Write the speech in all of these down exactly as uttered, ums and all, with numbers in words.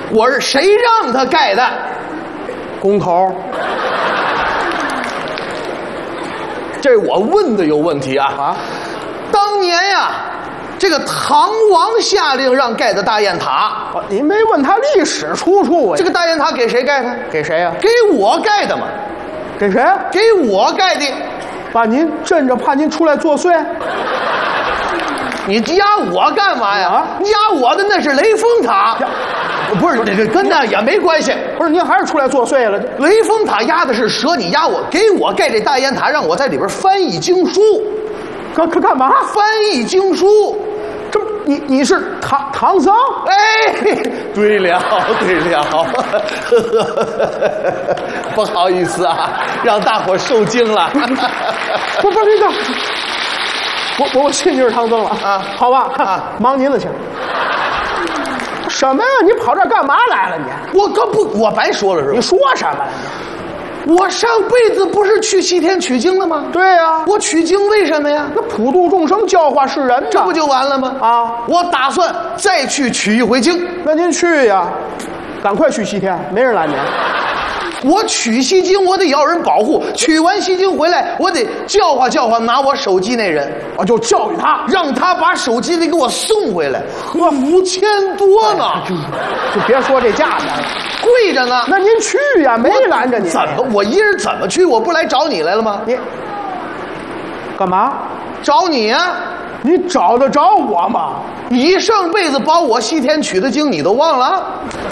我是谁让他盖的？ 工头。 这我问的有问题啊！ 啊， 当年呀，这个唐王下令让盖的大雁塔， 你没问他历史出处啊？ 这个大雁塔给谁盖的？ 给谁呀、啊？ 给我盖的嘛。 给谁、啊？ 给我盖的。 把您镇着，怕您出来作祟。 你压我干嘛呀？啊、压我的那是雷峰塔。不是，这这跟那也没关系。 不是，您还是出来作祟了。 雷峰塔压的是蛇，你压我，给我盖这大雁塔，让我在里边翻译经书。 干干干嘛？ 翻译经书。 这你你是唐唐僧？ 哎，对了对了，不好意思啊，让大伙受惊了。 不不，你等，我我信你是唐僧了啊，好吧啊，忙您的去。什么呀？你跑这儿干嘛来了你？ 我可不，我白说了是吧？ 你说什么了你？我上辈子不是去西天取经了吗？ 对呀、啊， 我取经为什么呀？ 那普度众生，教化世人， 这不就完了吗？ 啊， 我打算再去取一回经。 那您去呀，赶快去西天，没人拦您。 我取西经，我得要人保护。取完西经回来，我得教化教化拿我手机那人， 我就教育他， 让他把手机得给我送回来。呵，五千多呢， 就就别说这价钱了， 贵着呢。 那您去呀，没拦着你。 怎么？我一人怎么去？我不来找你来了吗？ 你干嘛？ 找你呀、啊？ 你找得着我吗？ 你上辈子保我西天取的经，你都忘了？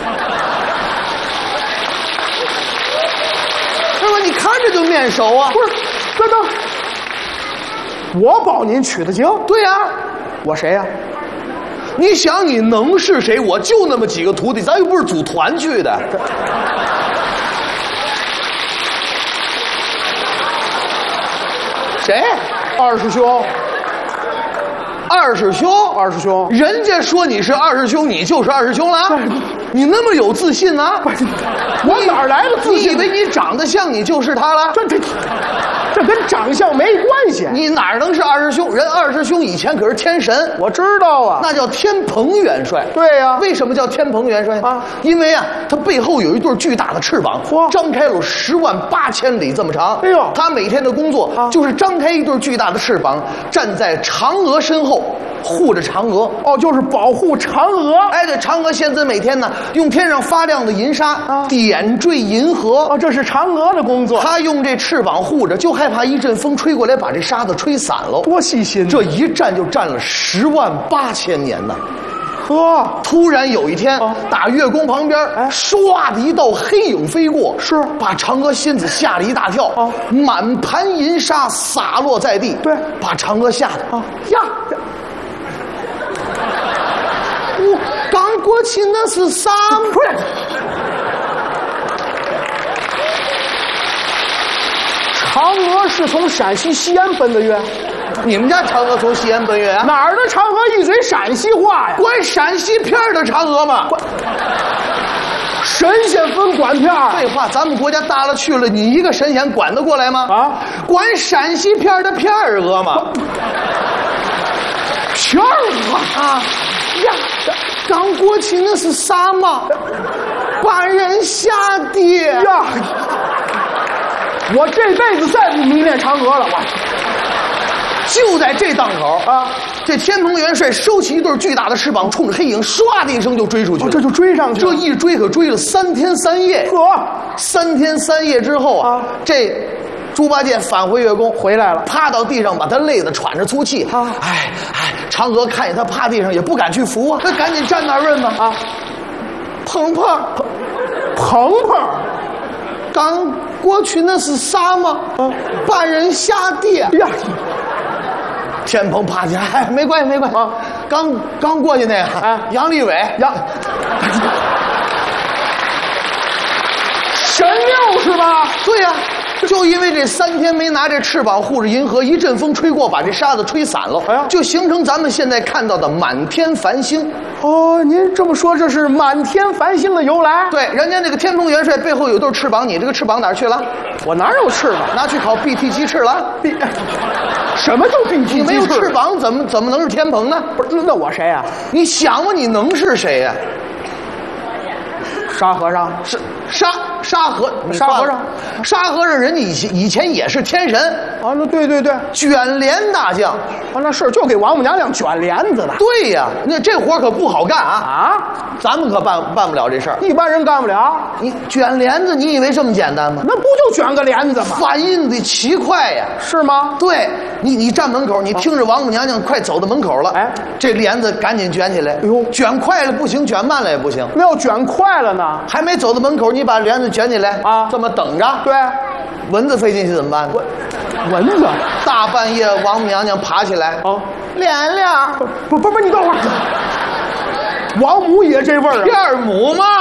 是吧？你看着就面熟啊！ 不是，等等，我保您取的经？ 对呀、啊， 我谁呀、啊？ 你想你能是谁？我就那么几个徒弟，咱又不是组团去的。谁？ 二师兄。 二师兄， 二师兄， 人家说你是二师兄，你就是二师兄了。你那么有自信呢、啊？ 我哪来的自信？ 你以为你长得像你就是他了？ 这这这跟长相没关系。 你哪能是二师兄？人二师兄以前可是天神， 我知道啊， 那叫天蓬元帅。 对呀、啊， 为什么叫天蓬元帅啊？因为啊，他背后有一对巨大的翅膀，张开了十万八千里这么长。 哎呦， 他每天的工作就是张开一对巨大的翅膀，站在嫦娥身后。护着嫦娥哦，就是保护嫦娥。 哎，这嫦娥仙子每天呢，用天上发亮的银沙、啊、点缀银河。 哦，这是嫦娥的工作。 她用这翅膀护着，就害怕一阵风吹过来把这沙子吹散了。 多细心！ 这一站就站了十万八千年呢。 呵， 突然有一天，啊、打月宫旁边，哎，唰的一道黑影飞过， 是把嫦娥仙子吓了一大跳。啊，满盘银沙洒落在地， 对， 把嫦娥吓得啊呀。 我刚过去那是啥？ 不是，嫦娥是从陕西西安奔的月。 你们家嫦娥从西安奔月啊？ 哪儿的嫦娥一嘴陕西话呀？ 管陕西片的嫦娥吗？ 神仙分管片儿。 废话，咱们国家大了去了，你一个神仙管得过来吗？啊，管陕西片的片儿娥吗？ 片儿娥啊呀！刚过去那是啥嘛？把人吓跌呀！我这辈子再不迷恋嫦娥了，我。 就在这档口啊，这天蓬元帅收起一对巨大的翅膀，冲着黑影唰的一声就追出去了。 哦、这就追上去了。 这一追可追了三天三夜。 呵， 三天三夜之后啊，啊这猪八戒返回月宫回来了， 趴到地上，把他累得喘着粗气。啊，哎哎，嫦娥看见他趴地上，也不敢去扶啊，他赶紧站那儿问嘛。啊，鹏鹏， 鹏鹏， 刚过去那是啥吗？啊，把人吓跌呀！天蓬趴起来，哎，没关系，没关系啊。刚刚过去那个，啊，杨利伟， 杨，神六是吧？ 对呀、啊，就因为这三天没拿这翅膀护着银河，一阵风吹过，把这沙子吹散了，哎呀，就形成咱们现在看到的满天繁星。 哦，您这么说，这是满天繁星的由来？ 对，人家那个天蓬元帅背后有对翅膀，你这个翅膀哪儿去了？ 我哪有翅膀？ 拿去考 B T 鸡翅了。 B 什么叫 B T 鸡翅？ 你没有翅膀，怎么怎么能是天蓬呢？ 不是，那我谁呀、啊？ 你想吧，你能是谁呀、啊？ 沙和尚是沙沙和沙和尚， 沙和尚人家以前以前也是天神啊，那对对对， 卷帘大将啊，那是就给王母娘娘卷帘子的。 对呀，那这活可不好干啊啊， 咱们可办办不了这事儿， 一般人干不了。 你卷帘子，你以为这么简单吗？ 那不就卷个帘子吗？ 反应得奇快呀， 是吗？ 对你，你站门口，你听着王母娘娘快走到门口了， 哎， 这帘子赶紧卷起来。 哎呦， 卷快了不行，卷慢了也不行。 那要卷快了呢？ 还没走到门口，你把帘子卷起来啊， 这么等着。 对， 蚊子飞进去怎么办呢？ 蚊子， 大半夜王母娘娘爬起来， 哦， 莲莲， 不不不，你等会儿，王母也这味儿啊？ 片母嘛。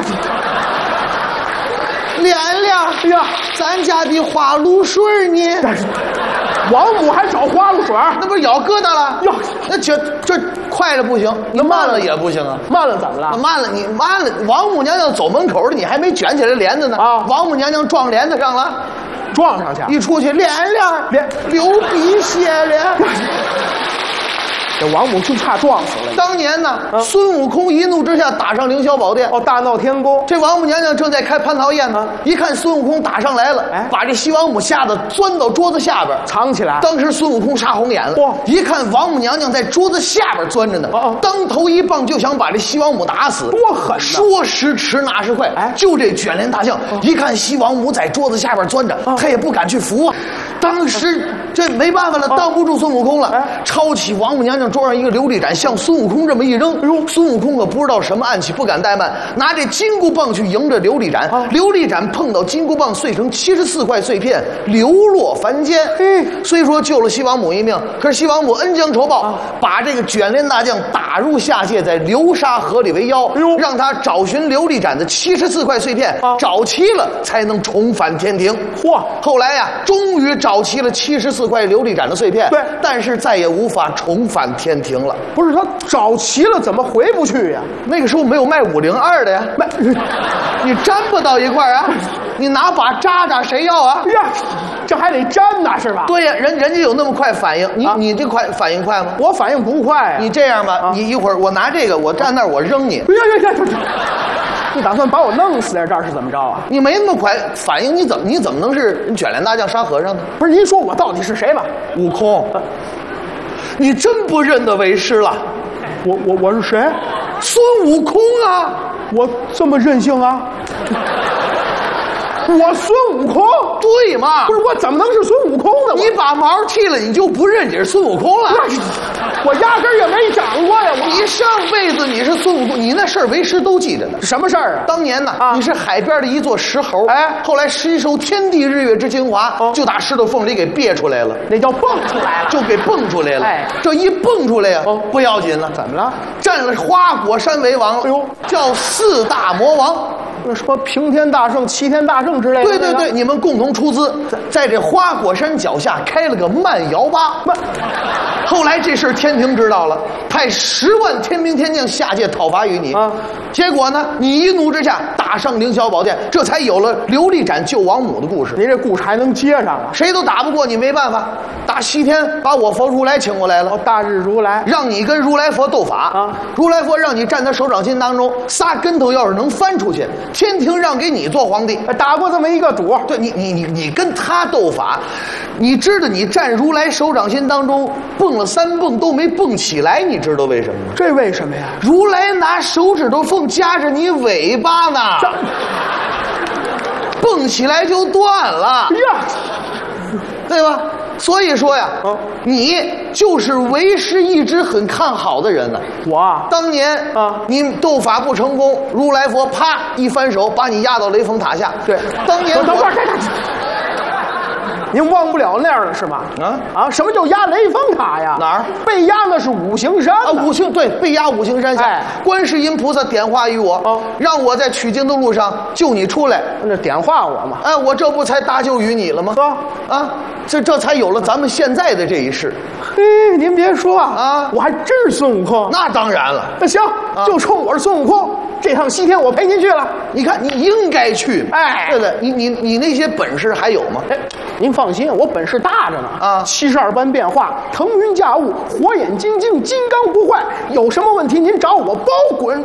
莲莲， 哎呀， 咱家的花露水呢？ 王母还找花露水？ 那不是咬疙瘩了？ 哟， 那这这快了不行，你慢了也不行啊。 慢了怎么了？ 慢了，你慢了。王母娘娘走门口了，你还没卷起来帘子呢。 啊， 王母娘娘撞帘子上了， 撞上去。 一出去，莲莲莲流鼻血了。 这王母就差撞死了。 当年呢， 啊、 孙悟空一怒之下打上凌霄宝殿， 哦，大闹天宫。 这王母娘娘正在开蟠桃宴呢，啊、一看孙悟空打上来了， 哎， 把这西王母吓得钻到桌子下边藏起来。 当时孙悟空杀红眼了， 哇！ 一看王母娘娘在桌子下边钻着呢， 哦、 当头一棒就想把这西王母打死， 多狠！ 说时迟，那时快， 哎， 就这卷帘大将、哦、一看西王母在桌子下边钻着，哦、他也不敢去扶啊。当时这没办法了，哦、当不住孙悟空了，哎，抄起王母娘娘桌上一个琉璃盏，向孙悟空这么一扔，哎呦，孙悟空可不知道什么暗器，不敢怠慢，拿这金箍棒去迎着琉璃盏，啊、琉璃盏碰到金箍棒，碎成七十四块碎片，流落凡间。嗯，虽说救了西王母一命，可是西王母恩将仇报，啊、把这个卷帘大将打入下界，在流沙河里为妖，哎、让他找寻琉璃盏的七十四块碎片，啊、找齐了才能重返天庭。嚯！后来呀，终于找齐了七十四块琉璃盏的碎片，对，但是再也无法重返天庭了。 不是他找齐了，怎么回不去呀？ 那个时候没有卖五零二的呀，卖你粘不到一块儿啊，你拿把扎扎谁要啊？ 呀，这还得粘呢是吧？ 对呀，人人家有那么快反应，你、啊、你这快反应快吗？ 我反应不快呀、啊。 你这样吧，啊、你一会儿我拿这个，我站那儿我扔你。 呀呀呀！你打算把我弄死在这儿是怎么着啊？ 你没那么快反应，你怎么你怎么能是卷帘大将沙和尚呢？ 不是，您说我到底是谁吧？ 悟空，你真不认得为师了？ 我我我是谁？ 孙悟空啊！ 我这么任性啊？我孙悟空？ 对嘛？ 不是，我怎么能是孙悟空呢？ 你把毛剃了，你就不认你是孙悟空了？ 我压根儿也没长过呀！我你上辈子你是孙悟空，你那事儿为师都记着呢。 什么事儿啊？ 当年呢， 啊、 你是海边的一座石猴，哎，后来吸收天地日月之精华，哦、就打石头缝里给憋出来了， 那叫蹦出来了， 就给蹦出来了。 哎， 这一蹦出来呀、啊，哦、不要紧了， 怎么了？ 占了花果山为王了，哎呦，叫四大魔王。 那说平天大圣、齐天大圣之类的。 对对对，你们共同出资，在这花果山脚下开了个慢摇吧。慢。后来这事天庭知道了，派十万天兵天将下界讨伐于你。啊，结果呢，你一怒之下打上凌霄宝殿，这才有了琉璃盏救王母的故事。 您这故事还能接上啊？ 谁都打不过你，没办法，打西天把我佛如来请过来了。 哦，大日如来， 让你跟如来佛斗法啊！如来佛让你站在手掌心当中，仨跟头要是能翻出去，天庭让给你做皇帝。 打过这么一个主， 对你，你你你跟他斗法，你知道你站如来手掌心当中蹦了三蹦都没蹦起来，你知道为什么吗？ 这为什么呀？ 如来拿手指头缝夹着你尾巴呢，蹦起来就断了呀，对吧？所以说呀，啊、你就是为师一直很看好的人呢。 我啊， 当年啊，你斗法不成功，如来佛啪一翻手把你压到雷峰塔下。 对， 当年等会儿，您忘不了那样了是吗？啊啊！什么叫压雷峰塔呀？ 哪儿？ 被压的是五行山啊！五行对，被压五行山下。哎，观世音菩萨点化于我，哦、让我在取经的路上救你出来。 那点化我嘛？ 哎，我这不才搭救于你了吗？ 啊啊！这这才有了咱们现在的这一世。 嘿，您别说啊，我还真是孙悟空。 那当然了。 那行，啊、就冲我是孙悟空。这趟西天我陪您去了， 你看你应该去， 哎， 对对，你你你那些本事还有吗？ 哎，您放心，我本事大着呢啊！七十二般变化，腾云驾雾，火眼金睛，金刚不坏，有什么问题您找我，包滚。